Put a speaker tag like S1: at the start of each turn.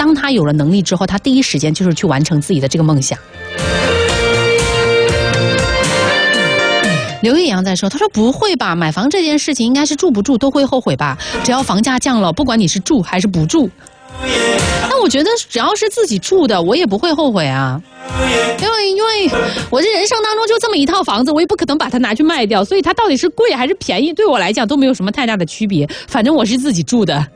S1: 当他有了能力之后，他第一时间就是去完成自己的这个梦想。刘叶阳在说，他说不会吧，买房这件事情应该是住不住都会后悔吧，只要房价降了，不管你是住还是不住。那我觉得只要是自己住的，我也不会后悔啊，因为我这人生当中就这么一套房子，我也不可能把它拿去卖掉，所以它到底是贵还是便宜，对我来讲都没有什么太大的区别，反正我是自己住的。